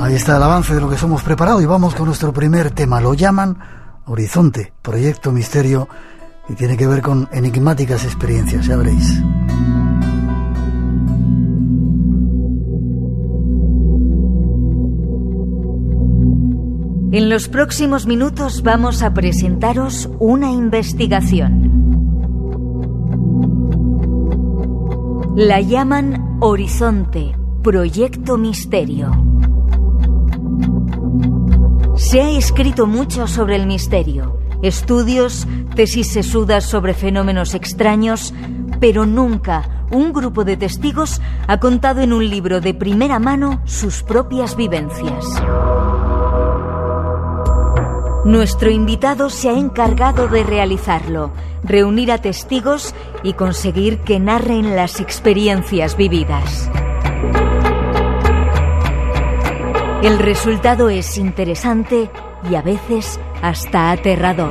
Ahí está el avance de lo que somos preparado y vamos con nuestro primer tema. Lo llaman Horizonte, Proyecto Misterio, y tiene que ver con enigmáticas experiencias, ya veréis. En los próximos minutos vamos a presentaros una investigación. La llaman Horizonte, Proyecto Misterio. Se ha escrito mucho sobre el misterio, estudios, tesis sesudas sobre fenómenos extraños, pero nunca un grupo de testigos ha contado en un libro de primera mano sus propias vivencias. Nuestro invitado se ha encargado de realizarlo, reunir a testigos y conseguir que narren las experiencias vividas. El resultado es interesante y a veces hasta aterrador.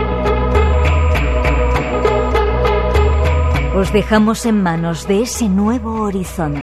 Os dejamos en manos de ese nuevo horizonte.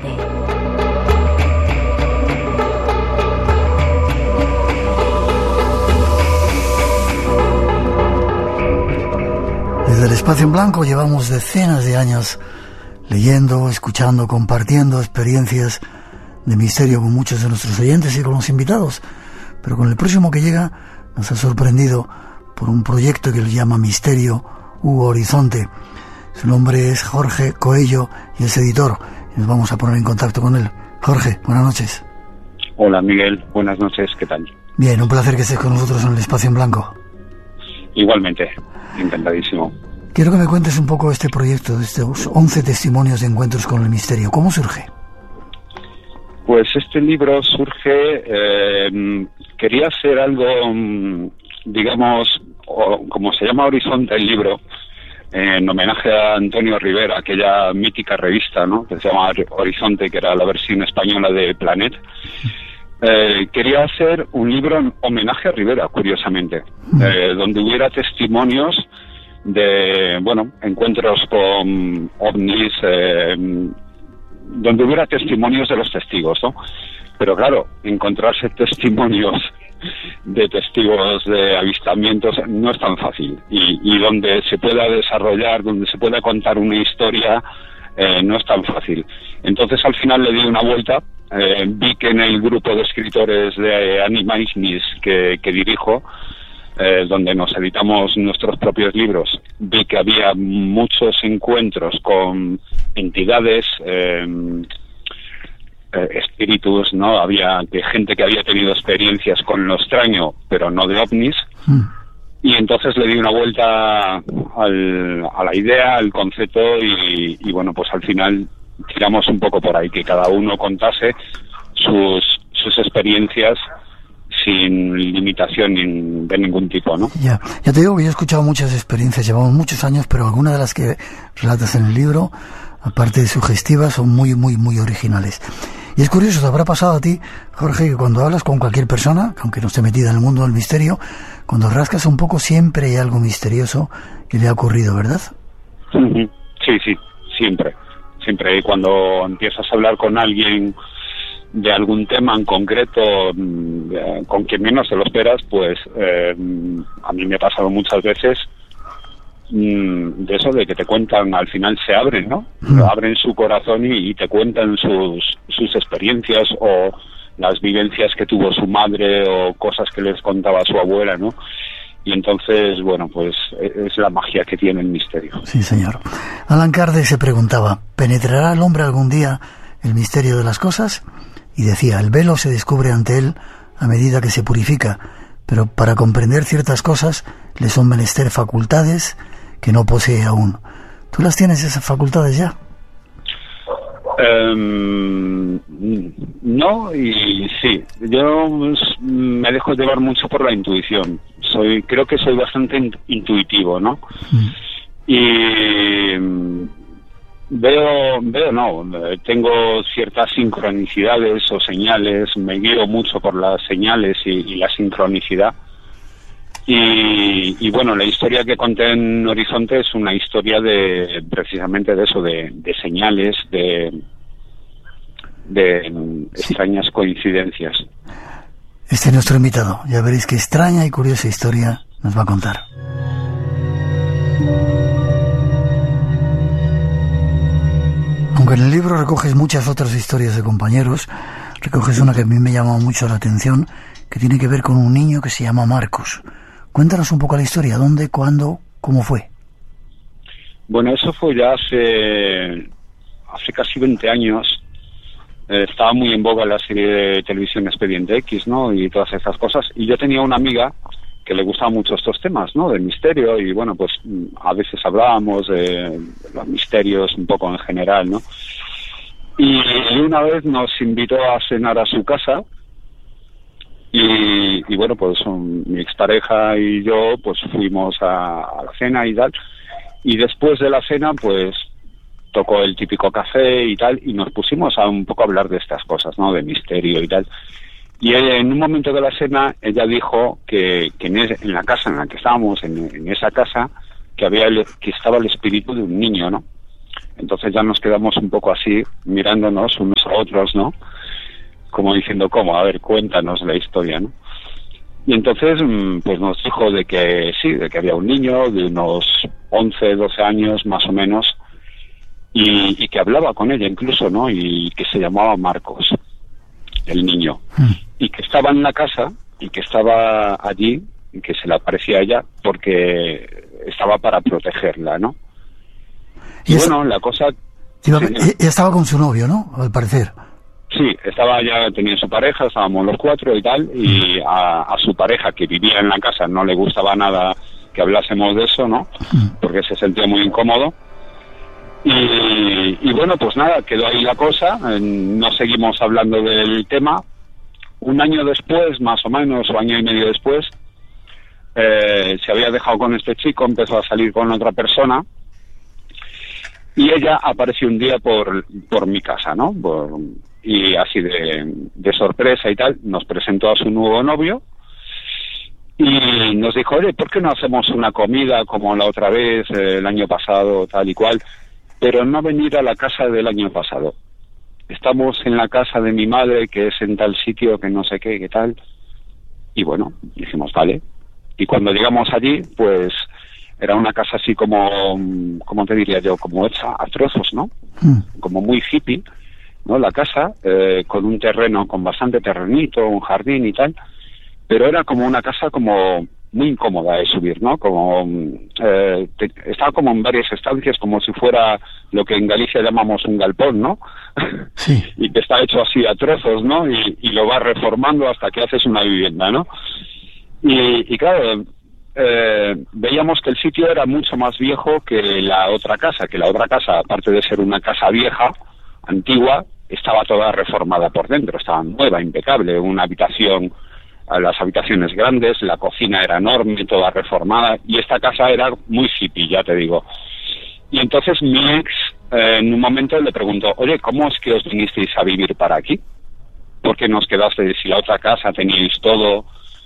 Desde el Espacio en Blanco llevamos decenas de años leyendo, escuchando, compartiendo experiencias de misterio con muchos de nuestros oyentes y con los invitados. Pero con el próximo que llega nos ha sorprendido por un proyecto que le llama Misterio u Horizonte. Su nombre es Jorge Coello y es editor. Y nos vamos a poner en contacto con él. Jorge, buenas noches. Hola Miguel, buenas noches, ¿qué tal? Bien, un placer que estés con nosotros en el Espacio en Blanco. Igualmente, encantadísimo. Quiero que me cuentes un poco este proyecto, de estos 11 testimonios de encuentros con el misterio. ¿Cómo surge? Pues este libro surge, quería hacer algo, digamos, como se llama Horizonte el libro, en homenaje a Antonio Rivera, aquella mítica revista, ¿no?, que se llama Horizonte, que era la versión española de Planet. Quería hacer un libro en homenaje a Rivera, curiosamente, donde hubiera testimonios de, bueno, encuentros con ovnis, donde hubiera testimonios de los testigos, ¿no? Pero claro, encontrarse testimonios de testigos de avistamientos no es tan fácil, y donde se pueda desarrollar, donde se pueda contar una historia, no es tan fácil. Entonces al final le di una vuelta, vi que en el grupo de escritores de Anima Ignis que dirijo, donde nos editamos nuestros propios libros, vi que había muchos encuentros con entidades, espíritus, ¿no? Había gente que había tenido experiencias con lo extraño, pero no de ovnis. Y entonces le di una vuelta a la idea, al concepto, y bueno, pues al final tiramos un poco por ahí, que cada uno contase sus experiencias sin limitación de ningún tipo, ¿no? Ya te digo que yo he escuchado muchas experiencias, llevamos muchos años, pero algunas de las que relatas en el libro, aparte de sugestivas, son muy, muy, muy originales. Y es curioso, te habrá pasado a ti, Jorge, que cuando hablas con cualquier persona, aunque no esté metida en el mundo del misterio, cuando rascas un poco siempre hay algo misterioso que le ha ocurrido, ¿verdad? Sí, siempre. Siempre cuando empiezas a hablar con alguien de algún tema en concreto, con quien menos te lo esperas, pues a mí me ha pasado muchas veces de eso, de que te cuentan, al final se abren, ¿no? Abren su corazón y te cuentan sus experiencias o las vivencias que tuvo su madre o cosas que les contaba su abuela, ¿no? Y entonces, bueno, pues es la magia que tiene el misterio. Sí, señor. Alan Kardec se preguntaba, ¿penetrará el hombre algún día el misterio de las cosas? Y decía, el velo se descubre ante él a medida que se purifica, pero para comprender ciertas cosas le son menester facultades que no posee aún. ¿Tú las tienes, esas facultades, ya? No y sí. Yo me dejo llevar mucho por la intuición. Creo que soy bastante intuitivo, ¿no? Y tengo ciertas sincronicidades o señales, me guío mucho por las señales y la sincronicidad. Y bueno, la historia que conté en Horizonte es una historia precisamente de eso, de señales, de extrañas coincidencias. Este es nuestro invitado. Ya veréis qué extraña y curiosa historia nos va a contar. Aunque en el libro recoges muchas otras historias de compañeros, recoges una que a mí me llamó mucho la atención, que tiene que ver con un niño que se llama Marcos. Cuéntanos un poco la historia. ¿Dónde, cuándo, cómo fue? Bueno, eso fue ya hace casi 20 años. Estaba muy en boga la serie de televisión Expediente X, ¿no? Y todas esas cosas. Y yo tenía una amiga que le gustaban mucho estos temas, ¿no? Del misterio. Y bueno, pues a veces hablábamos de los misterios un poco en general, ¿no? Y una vez nos invitó a cenar a su casa. Y bueno, pues mi expareja y yo pues fuimos a la cena y tal. Y después de la cena, pues tocó el típico café y tal, y nos pusimos a un poco a hablar de estas cosas, ¿no? De misterio y tal. Y en un momento de la cena, ella dijo que en la casa en la que estábamos, en esa casa, que estaba el espíritu de un niño, ¿no? Entonces ya nos quedamos un poco así, mirándonos unos a otros, ¿no? Como diciendo, ¿cómo? A ver, cuéntanos la historia, ¿no? Y entonces, pues nos dijo de que sí, de que había un niño de unos 11, 12 años más o menos, y que hablaba con ella incluso, ¿no? Y que se llamaba Marcos, el niño, y que estaba en la casa, y que estaba allí, y que se le aparecía a ella porque estaba para protegerla, ¿no? Y bueno, la cosa... Ella estaba con su novio, ¿no? Al parecer. Sí, tenía su pareja, estábamos los cuatro y tal, y a su pareja que vivía en la casa no le gustaba nada que hablásemos de eso, ¿no? Porque se sentía muy incómodo. Y bueno, pues nada, quedó ahí la cosa, no seguimos hablando del tema. Un año después, más o menos, o año y medio después, se había dejado con este chico, empezó a salir con otra persona, y ella apareció un día por mi casa, ¿no? Y así de sorpresa y tal, nos presentó a su nuevo novio y nos dijo, oye, ¿por qué no hacemos una comida como la otra vez, el año pasado, tal y cual? Pero no venir a la casa del año pasado. Estamos en la casa de mi madre, que es en tal sitio, que no sé qué tal. Y bueno, dijimos, vale. Y cuando llegamos allí, pues era una casa así como te diría yo, como hecha a trozos, ¿no? Como muy hippie, ¿no? La casa, con un terreno, con bastante terrenito, un jardín y tal, pero era como una casa como muy incómoda de subir, ¿no? Como estaba como en varias estancias, como si fuera lo que en Galicia llamamos un galpón, ¿no? Sí. Y que está hecho así a trozos, ¿no? Y lo vas reformando hasta que haces una vivienda, ¿no? Y claro, veíamos que el sitio era mucho más viejo que la otra casa, aparte de ser una casa vieja, antigua, estaba toda reformada por dentro, estaba nueva, impecable, las habitaciones grandes, la cocina era enorme, toda reformada, y esta casa era muy hippie, ya te digo. Y entonces mi ex, en un momento le preguntó, oye, ¿cómo es que os vinisteis a vivir para aquí? ¿Por qué nos quedasteis? Si la otra casa teníais todo,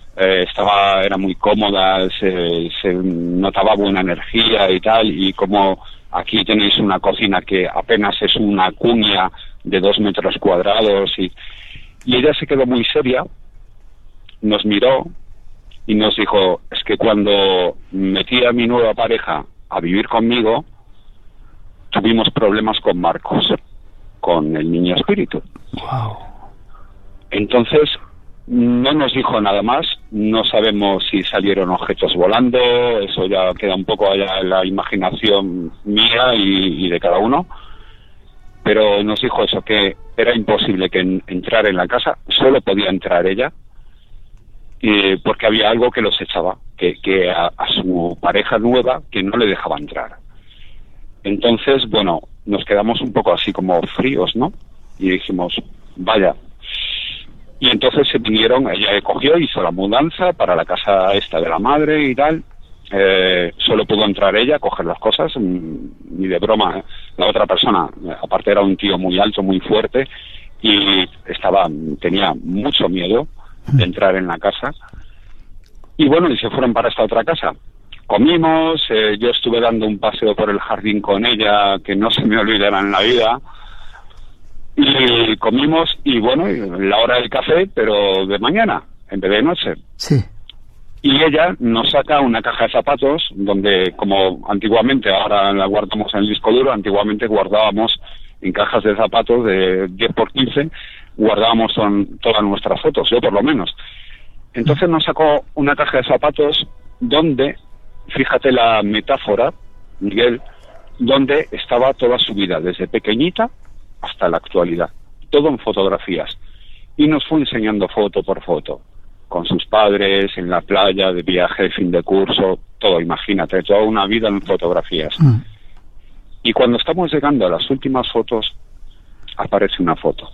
era muy cómoda, se notaba buena energía y tal, y como aquí tenéis una cocina que apenas es una cuña de 2 metros cuadrados, y ella se quedó muy seria, nos miró y nos dijo, es que cuando metí a mi nueva pareja a vivir conmigo, tuvimos problemas con Marcos, con el niño espíritu. Wow. Entonces, no nos dijo nada más, no sabemos si salieron objetos volando, eso ya queda un poco allá en la imaginación mía y de cada uno, pero nos dijo eso, que era imposible que entrar en la casa, solo podía entrar ella, porque había algo que los echaba, que a su pareja nueva, que no le dejaba entrar. Entonces, bueno, nos quedamos un poco así como fríos, ¿no? Y dijimos, vaya. Y entonces se vinieron, ella cogió, hizo la mudanza para la casa esta de la madre y tal. Solo pudo entrar ella, coger las cosas, ni de broma. La otra persona, aparte era un tío muy alto, muy fuerte, y tenía mucho miedo de entrar en la casa. Y bueno, y se fueron para esta otra casa. Comimos, yo estuve dando un paseo por el jardín con ella, que no se me olvidará en la vida. Y comimos, y bueno, la hora del café, pero de mañana. en vez de noche. Sí. Y ella nos saca una caja de zapatos donde, como antiguamente, ahora la guardamos en el disco duro, antiguamente guardábamos en cajas de zapatos de 10x15, guardábamos todas nuestras fotos, yo por lo menos. Entonces nos sacó una caja de zapatos donde, fíjate la metáfora, Miguel, donde estaba toda su vida, desde pequeñita hasta la actualidad, todo en fotografías. Y nos fue enseñando foto por foto, con sus padres, en la playa, de viaje, fin de curso, todo, imagínate, toda una vida en fotografías. Y cuando estamos llegando a las últimas fotos, aparece una foto.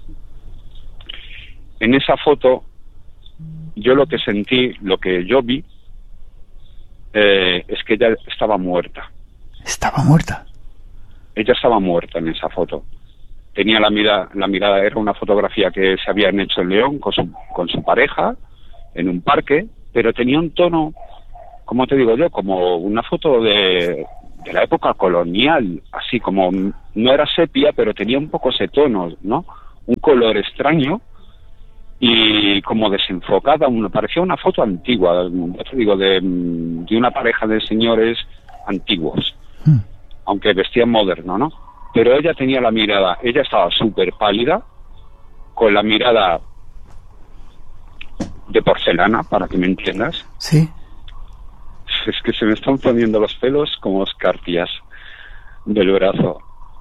En esa foto, yo lo que sentí, lo que yo vi, es que ella estaba muerta. ¿Estaba muerta? Ella estaba muerta en esa foto. Tenía la mirada, era una fotografía que se habían hecho en León con su pareja, en un parque, pero tenía un tono, como te digo yo, como una foto de la época colonial, así como, no era sepia, pero tenía un poco ese tono, ¿no? Un color extraño y como desenfocada, parecía una foto antigua, yo te digo, de una pareja de señores antiguos, aunque vestían moderno, ¿no? Pero ella tenía la mirada, ella estaba súper pálida, con la mirada de porcelana, para que me entiendas. Sí. Es que se me están poniendo los pelos como escarpias del brazo.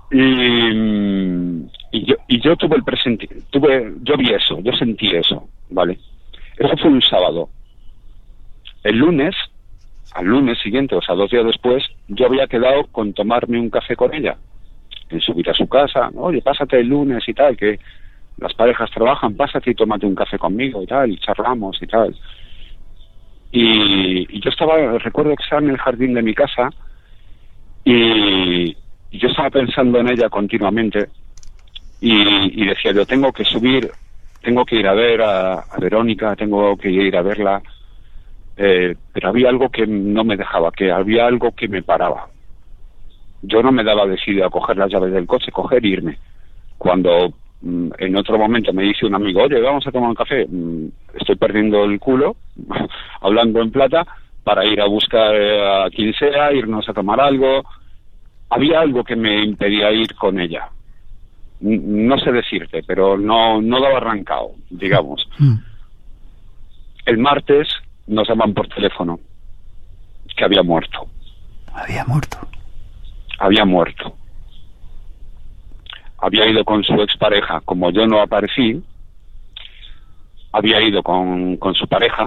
Y yo tuve yo vi eso, yo sentí eso, ¿vale? Eso fue un sábado. Al lunes siguiente, o sea, 2 días después, yo había quedado con tomarme un café con ella, en subir a su casa. Oye, pásate el lunes y tal, que las parejas trabajan, pásate y tómate un café conmigo y tal, y charlamos y tal. Y yo recuerdo que estaba en el jardín de mi casa y yo estaba pensando en ella continuamente y decía, yo tengo que subir, tengo que ir a ver a Verónica, tengo que ir a verla, pero había algo que no me dejaba, que había algo que me paraba. Yo no me daba decidido a coger las llaves del coche, coger e irme. Cuando en otro momento me dice un amigo, oye, vamos a tomar un café, estoy perdiendo el culo, hablando en plata, para ir a buscar a quien sea, irnos a tomar algo. Había algo que me impedía ir con ella. No sé decirte, pero no daba arrancado, digamos. El martes nos llaman por teléfono que había muerto. Había muerto. Había muerto. Había ido con su expareja, como yo no aparecí, había ido con su pareja,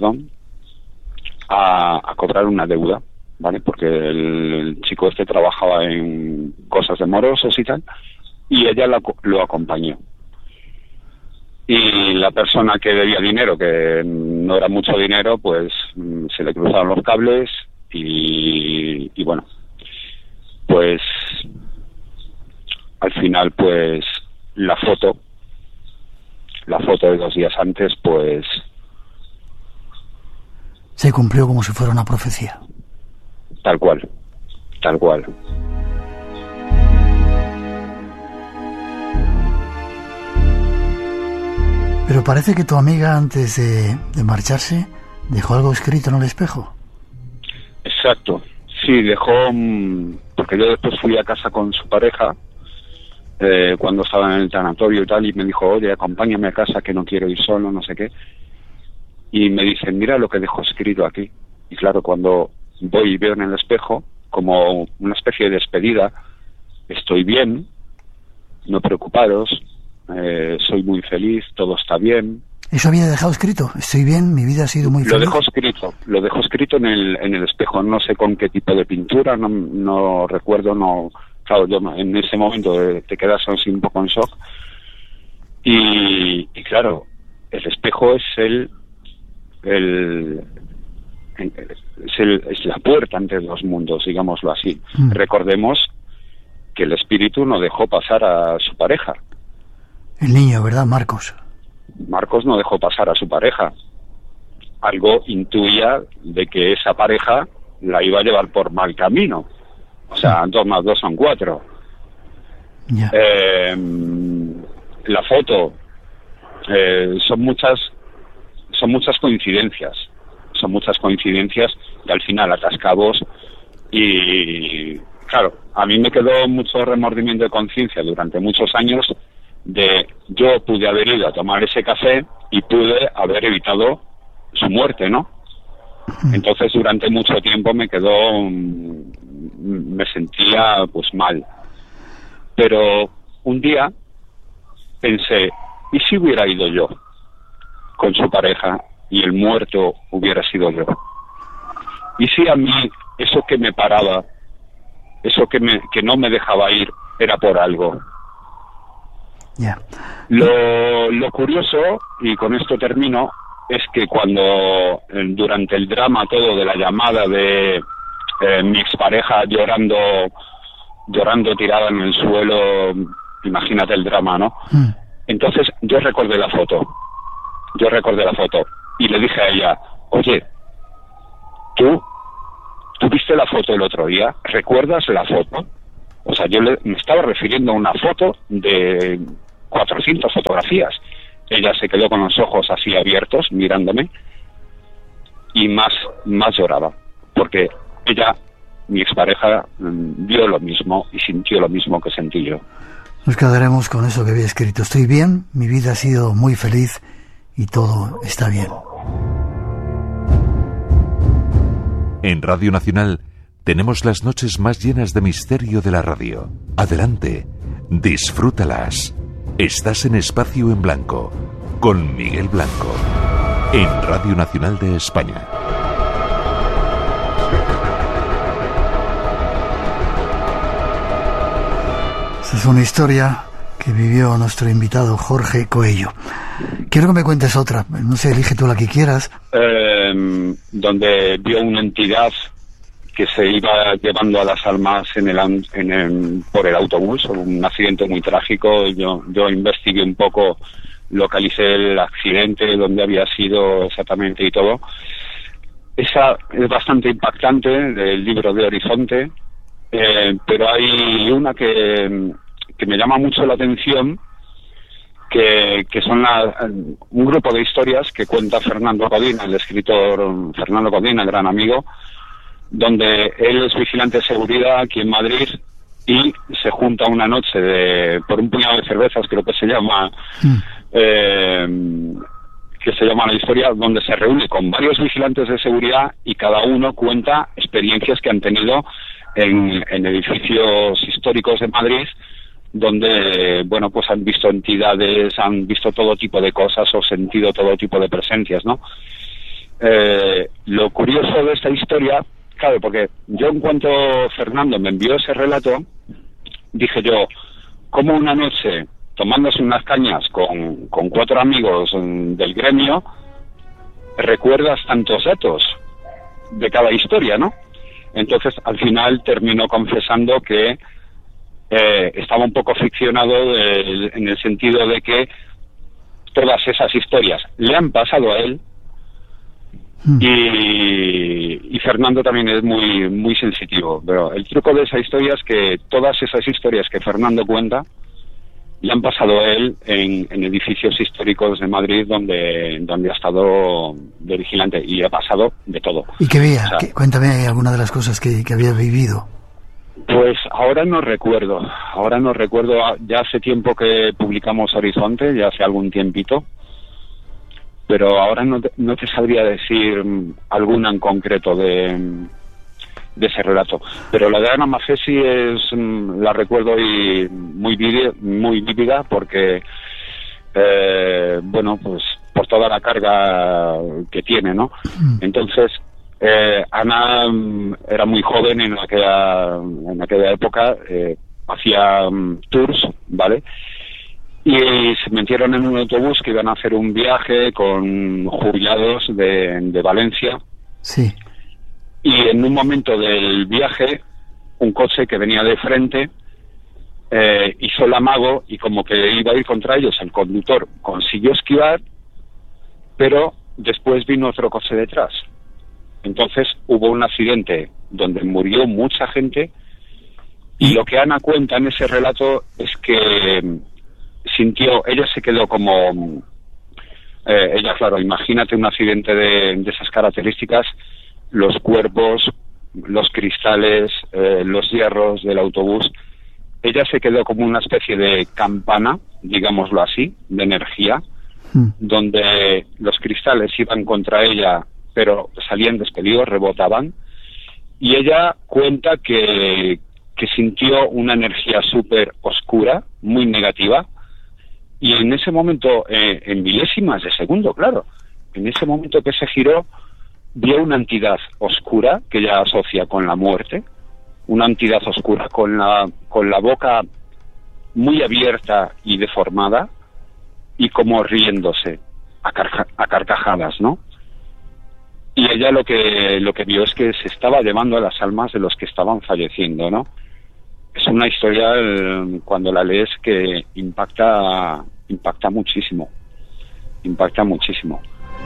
a cobrar una deuda, ¿vale? Porque el chico este trabajaba en cosas de morosos y tal, y ella lo acompañó. Y la persona que debía dinero, que no era mucho dinero, pues se le cruzaron los cables y bueno, pues al final, pues la foto de 2 días antes, pues se cumplió como si fuera una profecía. Tal cual. Pero parece que tu amiga, antes de marcharse, dejó algo escrito en el espejo. Exacto. Sí, dejó, porque yo después fui a casa con su pareja, cuando estaba en el tanatorio y tal, y me dijo, oye, acompáñame a casa que no quiero ir solo, no sé qué. Y me dicen, mira lo que dejó escrito aquí. Y claro, cuando voy y veo en el espejo, como una especie de despedida, estoy bien, no preocuparos, soy muy feliz, todo está bien. ¿Eso había dejado escrito? Estoy bien, mi vida ha sido muy feliz. Lo dejó escrito en el espejo, no sé con qué tipo de pintura, no recuerdo, no. Claro, yo en ese momento te quedas así un poco en shock. Y claro, el espejo es es la puerta entre los mundos, digámoslo así. Recordemos que el espíritu no dejó pasar a su pareja. El niño, ¿verdad, Marcos? Marcos no dejó pasar a su pareja. Algo intuía de que esa pareja la iba a llevar por mal camino. O sea, 2 más 2 son 4. Ya. La foto, son son muchas coincidencias y al final atas cabos. Y claro, a mí me quedó mucho remordimiento de conciencia durante muchos años de yo pude haber ido a tomar ese café y pude haber evitado su muerte, ¿no? Entonces durante mucho tiempo me sentía pues mal. Pero un día pensé, ¿y si hubiera ido yo con su pareja y el muerto hubiera sido yo? ¿Y si a mí eso que me paraba, eso que no me dejaba ir, era por algo? Yeah. Lo curioso, y con esto termino, es que cuando durante el drama todo de la llamada de mi expareja llorando tirada en el suelo, imagínate el drama, ¿no? Entonces yo recordé la foto y le dije a ella, oye, ¿tú viste la foto el otro día? ¿Recuerdas la foto? O sea, me estaba refiriendo a una foto de 400 fotografías. Ella se quedó con los ojos así abiertos, mirándome, y más lloraba, porque ella, mi expareja, vio lo mismo y sintió lo mismo que sentí yo. Nos quedaremos con eso que había escrito. Estoy bien, mi vida ha sido muy feliz y todo está bien. En Radio Nacional tenemos las noches más llenas de misterio de la radio. Adelante, disfrútalas. Estás en Espacio en Blanco, con Miguel Blanco, en Radio Nacional de España. Esa es una historia que vivió nuestro invitado Jorge Coello. Quiero que me cuentes otra, no sé, elige tú la que quieras. Donde vio una entidad que se iba llevando a las almas por el autobús, un accidente muy trágico. Yo investigué un poco, localicé el accidente, dónde había sido exactamente y todo. Esa es bastante impactante, del libro de Horizonte, pero hay una que me llama mucho la atención, que son un grupo de historias que cuenta Fernando Codina, el escritor Fernando Codina, gran amigo, donde él es vigilante de seguridad aquí en Madrid y se junta una noche por un puñado de cervezas, creo que se llama la historia, donde se reúne con varios vigilantes de seguridad y cada uno cuenta experiencias que han tenido en edificios históricos de Madrid, donde, bueno, pues han visto entidades, han visto todo tipo de cosas o sentido todo tipo de presencias, ¿no? Lo curioso de esta historia, claro, porque yo en cuanto Fernando me envió ese relato, dije yo, ¿cómo una noche, tomándose unas cañas con 4 amigos del gremio, recuerdas tantos datos de cada historia, ¿no? Entonces, al final terminó confesando que estaba un poco ficcionado en el sentido de que todas esas historias le han pasado a él. Y Fernando también es muy muy sensitivo, pero el truco de esa historia es que todas esas historias que Fernando cuenta le han pasado a él en edificios históricos de Madrid donde ha estado de vigilante, y ha pasado de todo. ¿Y qué veía? O sea, cuéntame alguna de las cosas que había vivido. Pues ahora no recuerdo, ya hace tiempo que publicamos Horizonte, ya hace algún tiempito, pero ahora no te sabría decir alguna en concreto de ese relato. Pero la de Ana Mafesi la recuerdo y muy vívida porque, bueno, pues por toda la carga que tiene, ¿no? Entonces, Ana era muy joven en aquella época, hacía tours, ¿vale? Y se metieron en un autobús que iban a hacer un viaje con jubilados de Valencia. Sí. Y en un momento del viaje, un coche que venía de frente hizo el amago y como que iba a ir contra ellos. El conductor consiguió esquivar, pero después vino otro coche detrás. Entonces hubo un accidente donde murió mucha gente, y lo que Ana cuenta en ese relato es que sintió, ella se quedó como ella, claro, imagínate un accidente de esas características, los cuerpos, los cristales, los hierros del autobús. Ella se quedó como una especie de campana, digámoslo así, de energía, donde los cristales iban contra ella, pero salían despedidos, rebotaban, y ella cuenta que sintió una energía súper oscura, muy negativa, y en ese momento, en milésimas de segundo, claro, en ese momento que se giró, vio una entidad oscura que ella asocia con la muerte, una entidad oscura con la boca muy abierta y deformada y como riéndose a carcajadas, ¿no? Y ella lo que vio es que se estaba llevando a las almas de los que estaban falleciendo, ¿no? Es una historia, cuando la lees, que impacta muchísimo. Impacta muchísimo.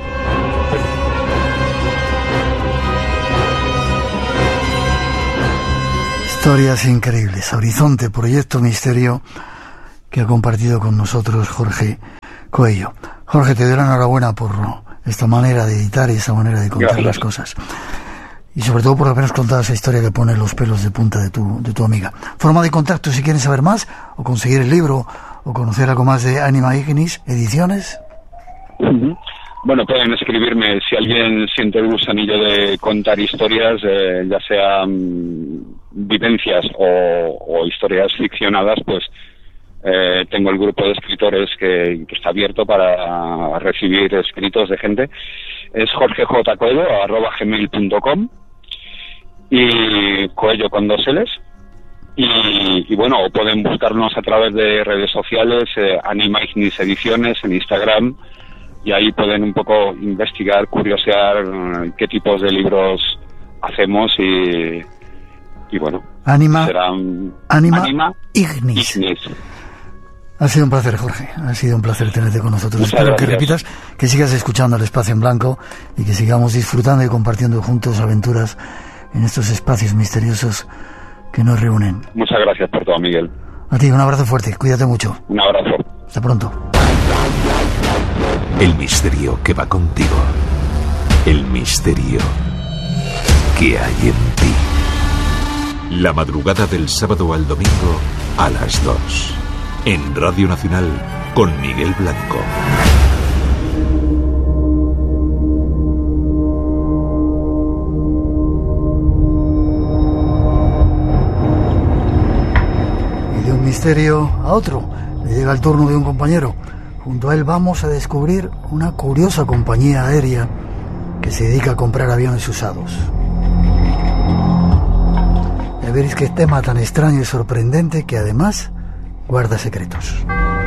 Historias increíbles. Horizonte, Proyecto Misterio, que ha compartido con nosotros Jorge Coello. Jorge, te doy la enhorabuena por esta manera de editar y esta manera de contar Gracias. Las cosas. Y sobre todo por habernos contado esa historia que pone los pelos de punta de tu amiga. Forma de contacto si quieren saber más, o conseguir el libro, o conocer algo más de Anima Ignis Ediciones. Bueno, pueden escribirme si alguien siente el gusanillo de contar historias, ya sean vivencias o historias ficcionadas, pues tengo el grupo de escritores que está abierto para recibir escritos de gente. Es jorgejcoello@gmail.com y Coello con 2 L's. Y bueno, pueden buscarnos a través de redes sociales, Anima Ignis Ediciones en Instagram, y ahí pueden un poco investigar, curiosear qué tipos de libros hacemos y bueno, Anima Ignis. Ha sido un placer, Jorge. Ha sido un placer tenerte con nosotros. Muchas Espero gracias. que repitas, que sigas escuchando El Espacio en Blanco y que sigamos disfrutando y compartiendo juntos aventuras en estos espacios misteriosos que nos reúnen. Muchas gracias por todo, Miguel. A ti, un abrazo fuerte. Cuídate mucho. Un abrazo. Hasta pronto. El misterio que va contigo. El misterio que hay en ti. La madrugada del sábado al domingo a las 2. En Radio Nacional con Miguel Blanco. Y de un misterio a otro, le llega el turno de un compañero. Junto a él vamos a descubrir una curiosa compañía aérea que se dedica a comprar aviones usados. Ya veréis qué tema tan extraño y sorprendente que además guarda secretos.